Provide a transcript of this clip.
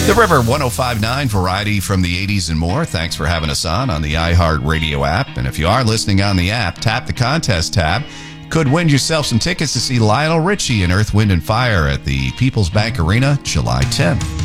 The River 105.9, variety from the 80s and more. Thanks for having us on the iHeartRadio app. And if you are listening on the app, tap the contest tab. Could win yourself some tickets to see Lionel Richie and Earth, Wind & Fire at the People's Bank Arena July 10th.